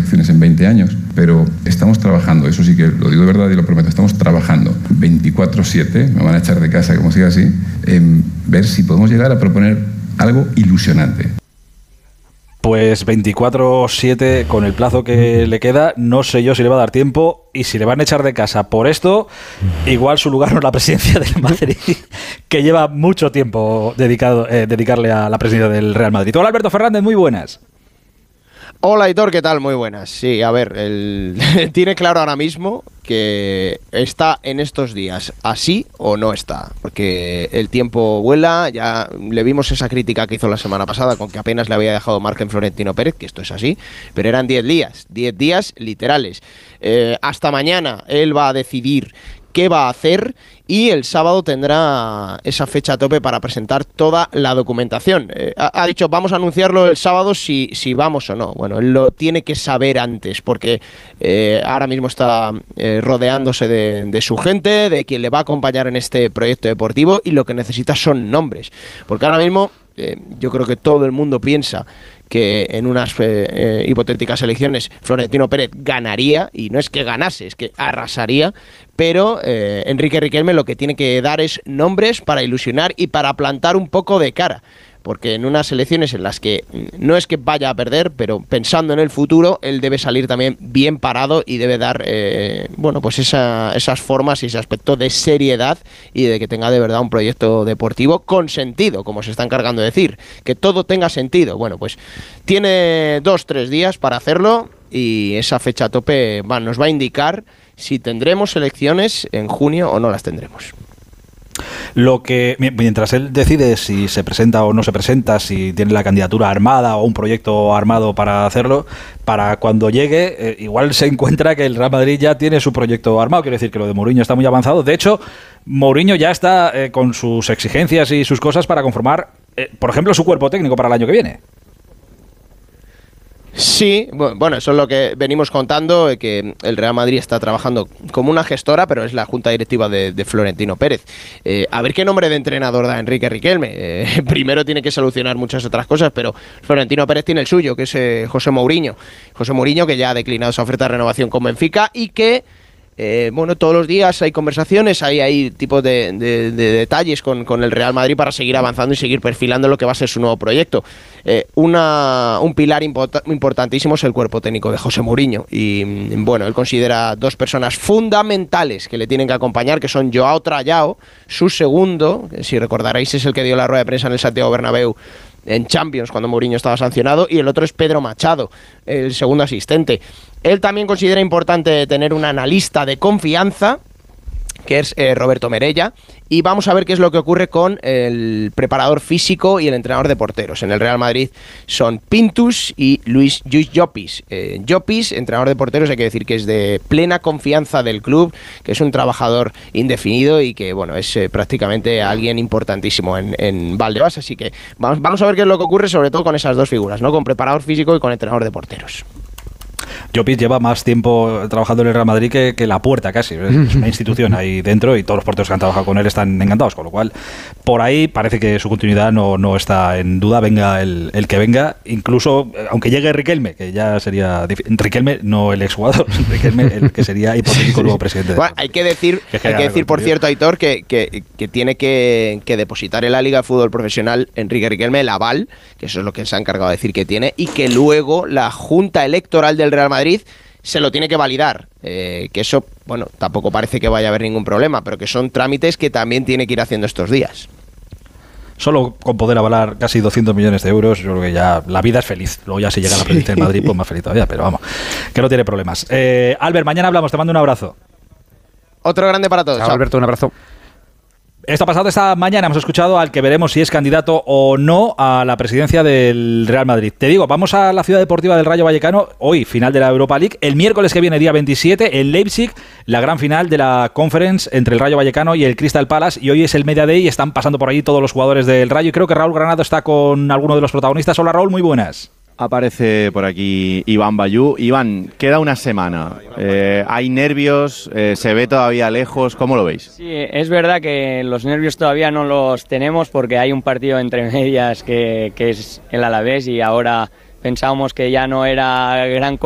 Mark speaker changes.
Speaker 1: selecciones en 20 años, pero estamos trabajando, eso sí que lo digo de verdad y lo prometo, estamos trabajando 24/7, me van a echar de casa como siga así, en ver si podemos llegar a proponer algo ilusionante.
Speaker 2: Pues 24/7 con el plazo que le queda, no sé yo si le va a dar tiempo, y si le van a echar de casa por esto, igual su lugar no es la presidencia del Madrid, que lleva mucho tiempo dedicarle a la presidencia del Real Madrid. Hola Alberto Fernández, muy buenas.
Speaker 3: Hola Aitor, ¿qué tal? Muy buenas. Sí, a ver, tiene claro ahora mismo que está en estos días así o no está, porque el tiempo vuela. Ya le vimos esa crítica que hizo la semana pasada con que apenas le había dejado margen Florentino Pérez, que esto es así, pero eran 10 días literales. Hasta mañana él va a decidir qué va a hacer y el sábado tendrá esa fecha a tope para presentar toda la documentación. Ha dicho, vamos a anunciarlo el sábado si vamos o no. Bueno, él lo tiene que saber antes porque ahora mismo está rodeándose de su gente, de quien le va a acompañar en este proyecto deportivo, y lo que necesita son nombres. Porque ahora mismo yo creo que todo el mundo piensa que en unas hipotéticas elecciones Florentino Pérez ganaría, y no es que ganase, es que arrasaría, pero Enrique Riquelme lo que tiene que dar es nombres para ilusionar y para plantar un poco de cara, porque en unas elecciones en las que no es que vaya a perder, pero pensando en el futuro, él debe salir también bien parado y debe dar pues esas formas y ese aspecto de seriedad y de que tenga de verdad un proyecto deportivo con sentido, como se está encargando de decir, que todo tenga sentido. Bueno, pues tiene 2-3 días para hacerlo, y esa fecha a tope nos va a indicar si tendremos elecciones en junio o no las tendremos.
Speaker 2: Lo que, mientras él decide si se presenta o no se presenta, si tiene la candidatura armada o un proyecto armado para hacerlo, para cuando llegue, igual se encuentra que el Real Madrid ya tiene su proyecto armado. Quiero decir que lo de Mourinho está muy avanzado. De hecho, Mourinho ya está con sus exigencias y sus cosas para conformar, por ejemplo, su cuerpo técnico para el año que viene.
Speaker 3: Sí, bueno, eso es lo que venimos contando, que el Real Madrid está trabajando como una gestora, pero es la junta directiva de Florentino Pérez. A ver qué nombre de entrenador da Enrique Riquelme. Primero tiene que solucionar muchas otras cosas, pero Florentino Pérez tiene el suyo, que es José Mourinho. José Mourinho, que ya ha declinado esa oferta de renovación con Benfica, y que todos los días hay conversaciones, hay tipos de detalles con el Real Madrid para seguir avanzando y seguir perfilando lo que va a ser su nuevo proyecto. Un pilar importantísimo es el cuerpo técnico de José Mourinho, y él considera dos personas fundamentales que le tienen que acompañar, que son Joao Trallao, su segundo, que si recordaréis es el que dio la rueda de prensa en el Santiago Bernabéu en Champions cuando Mourinho estaba sancionado, y el otro es Pedro Machado, el segundo asistente. Él también considera importante tener un analista de confianza, que es Roberto Merella, y vamos a ver qué es lo que ocurre con el preparador físico y el entrenador de porteros. En el Real Madrid son Pintus y Luis Llopis. Llopis, entrenador de porteros, hay que decir que es de plena confianza del club, que es un trabajador indefinido y que es prácticamente alguien importantísimo en Valdebebas, así que vamos a ver qué es lo que ocurre, sobre todo con esas dos figuras, ¿no? Con preparador físico y con entrenador de porteros.
Speaker 2: Llopis lleva más tiempo trabajando en el Real Madrid que la puerta casi. Es una institución ahí dentro y todos los porteros que han trabajado con él están encantados, con lo cual por ahí parece que su continuidad no está en duda, venga el que venga, incluso aunque llegue Riquelme, que ya sería Riquelme, no el exjugador, Riquelme el que sería hipotético nuevo presidente.
Speaker 3: Bueno, hay que decir por cierto, Aitor, que tiene que depositar en la Liga de Fútbol Profesional Enrique Riquelme el aval, que eso es lo que se ha encargado de decir que tiene, y que luego la Junta Electoral del Real Madrid se lo tiene que validar, que eso, tampoco parece que vaya a haber ningún problema, pero que son trámites que también tiene que ir haciendo estos días.
Speaker 2: Solo con poder avalar casi 200 millones de euros, yo creo que ya la vida es feliz. Luego ya si llega la presidencia del Madrid, pues más feliz todavía, pero vamos, que no tiene problemas. Albert, mañana hablamos, te mando un abrazo.
Speaker 3: Otro grande para todos.
Speaker 4: Chao, Alberto, un abrazo.
Speaker 2: Esto ha pasado esta mañana, hemos escuchado al que veremos si es candidato o no a la presidencia del Real Madrid. Te digo, vamos a la ciudad deportiva del Rayo Vallecano, hoy final de la Europa League, el miércoles que viene, día 27, en Leipzig, la gran final de la Conference entre el Rayo Vallecano y el Crystal Palace, y hoy es el Media Day y están pasando por allí todos los jugadores del Rayo, y creo que Raúl Granado está con alguno de los protagonistas. Hola Raúl, muy buenas.
Speaker 5: Aparece por aquí Iván Bayú. Iván, queda una semana. ¿Hay nervios? ¿Se ve todavía lejos? ¿Cómo lo veis?
Speaker 6: Sí, es verdad que los nervios todavía no los tenemos porque hay un partido entre medias que es el Alavés, y ahora pensábamos que ya no era gran cosa.